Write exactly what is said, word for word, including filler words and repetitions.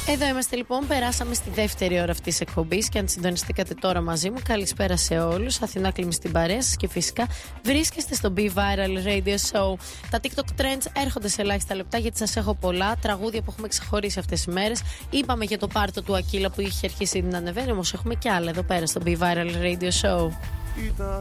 Εδώ είμαστε λοιπόν, περάσαμε στη δεύτερη ώρα αυτής της εκπομπής και αν συντονιστήκατε τώρα μαζί μου, καλησπέρα σε όλους. Αθηνά Κλίμη στην παρέα σας και φυσικά βρίσκεστε στο Be Viral Radio Show. Τα TikTok Trends έρχονται σε ελάχιστα λεπτά γιατί σας έχω πολλά τραγούδια που έχουμε ξεχωρίσει αυτές τις μέρες. Είπαμε για το πάρτο του Ακύλα που είχε αρχίσει να ανεβαίνει, όμως έχουμε και άλλα εδώ πέρα στο Be Viral Radio Show. Ήταν